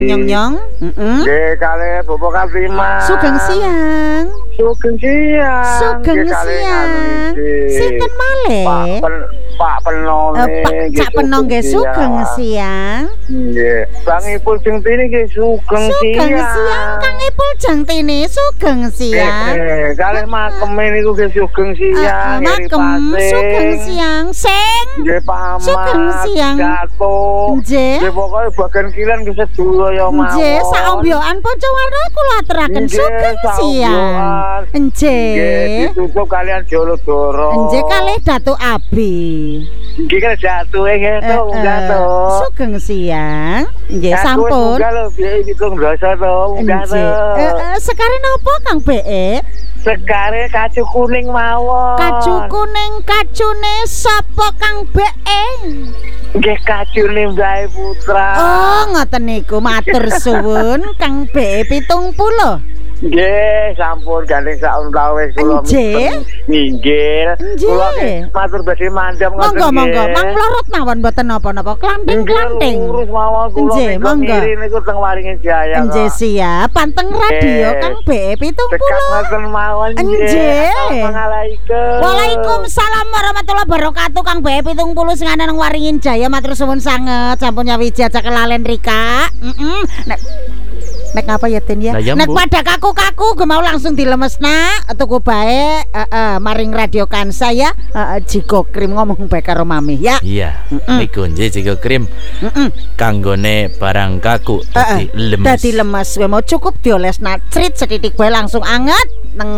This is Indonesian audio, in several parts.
Nyong nyong. Nggih kalih Bapak Kaprima. Sugeng siang. Sugeng siang. Sugeng siang. Sinten malih? Pak Penong. Pak Cak Penong nggih sugeng siang. Nggih. Kang Ipul Jengtini nggih sugeng siang. Sugeng siang Kang Ipul Jengtini sugeng siang. Kalih makeme niku nggih sugeng siang. Makem sugeng siang. Sing nggih Pak Ahmad. Sugeng siang. Jatuh. Nggih. Nggih pokoke bagian kilen nggih sedaya mawon. Nggih, saombyokan Poncowarna kula aturaken sugeng siang. Nggih. Nggih, ditutup kalian Jolodoro. Nggih kalih Datuk Abi. Nggih kan jatuh jatuh. Sugeng siang. Nggih sampun. Kalau biaya hitung rasa to, nggih. Sekare napa Kang BE? Sekare kacu kuning mawon. Kacu kuning kacune sapa Kang BE? Nggih kacune Mbah Putra. Oh, ngoten niku. Matur suwun Kang BE 70. Nggih, sampun gandeng sauntawe kula. Nggih. Kula matur badhe mandhap ngoten nggih. Monggo, Mang mlorot mawon mboten napa-napa. Klanting-klanting. Lurus mawon kula. Nggih, monggo. Niku teng Waringin Jaya. Nggih, siap. Panteng radio Kang BE 70. Dekat ngoten mawon nggih. Assalamualaikum. Waalaikumsalam warahmatullahi wabarakatuh Kang BE 70 sing ana nang Waringin Jaya. Matur suwun sanget. Sampun nyawiji aja kelalen Rika. Nek apa ya Tin ya? Nek pada kaku-kaku gue mau langsung dilemesna tuku bae maring radio Kansa ya. Jigo krim ngomong bae karo Mami ya. Iya. Niku nggih jigo krim. Kanggone barang kaku dadi lemes. Dadi lemes gue mau cukup diolesna crit setitik bae langsung anget neng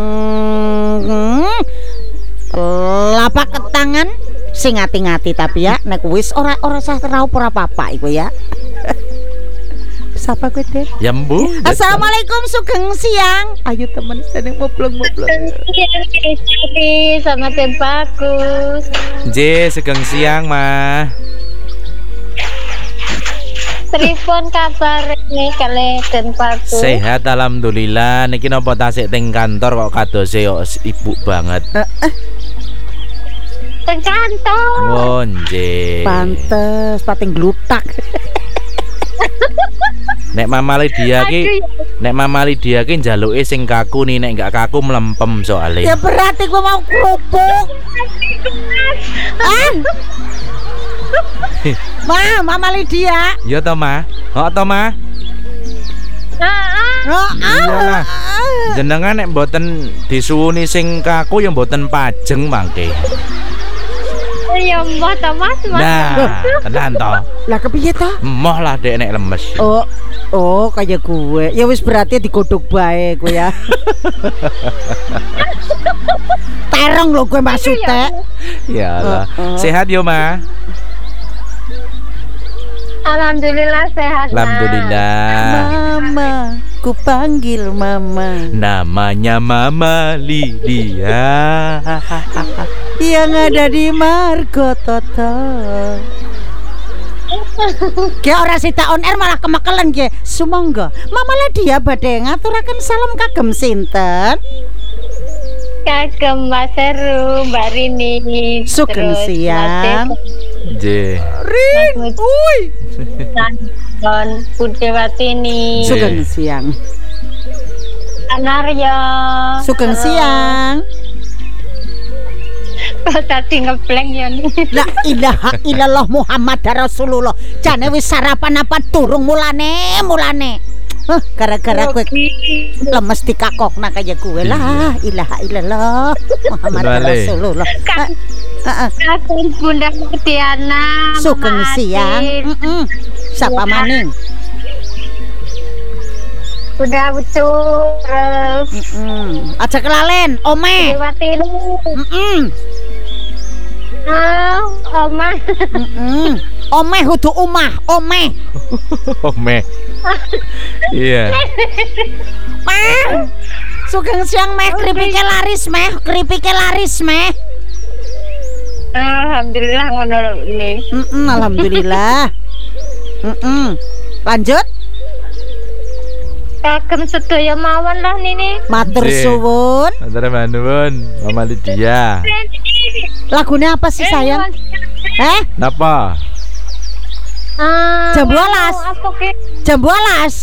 telapak tangan sing ngati-ngati tapi ya nek wis ora sah raup ora apa-apa iku ya. Sapa gue deh? Ya Bu. Assalamualaikum sugeng siang. Ayo temen seneng moblong-moblong. Sama Tem Bagus. J sugeng siang mah. Pripun kabar nih kali Tem Bagus? Sehat alhamdulillah. Niki napa tasik teng kantor kok kadose kok ibu banget. Teng kantor. Oh nggih. Pantes pating glutak. Nek Mama Lydia ki njaluke sing kaku nih, nek gak kaku mlempem soalnya. Ya berarti gua mau kerupuk. Mama Lydia. Ya toh Ma. Kok toh Ma? Iyalah. Jenengan nek mboten disuwuni sing kaku ya mboten pajeng mangke. Ya mbah ta Mas. Nah, tenan toh. Lah kepiye ta? Emoh lah dek nek lemes. Oh kayak gue. Ya wis berarti digodhog bae gue ya. Terong lho gue maksudnya. Ya Allah. Sehat yo Ma. Alhamdulillah sehat. Alhamdulillah. Mama, ku panggil Mama. Namanya Mama Lydia. Yang ada di Margo Toto. Ki ora sita on air malah kemekelen ki. Sumangga. Mama Lydia badhe ngaturaken salam kagem sinten? Kagem Mas Seru, Mbak Rini. Sugeng siang. J. Rin. Uy. Don Putewatini. Sugeng siang. Anaryo. Sugeng siang. Tadi ngebleng ya nih. La ilaha illallah Muhammad Rasulullah. Jane wis sarapan apa durung mulane. Gara-gara gue lemes dikakokna kaya gue lah. Ilaha illallah Muhammad Rasulullah. Kakun Bunda Mutiana. Sugeng siang. Sapa maning? Udah betul. Aja kelalen, Ome. Oma. Ome hudu umah, Ome. Ome. Iya. Meh. Sugeng siang meh, keripike laris meh. Alhamdulillah ngono ini. Alhamdulillah. Lanjut. Kagem sedaya mawon lah nini. Matur suwun. Matur nuwun, Mama Lydia. Lagunya apa sih sayang? Napa? Jam 12. Apa ki? Jam 12.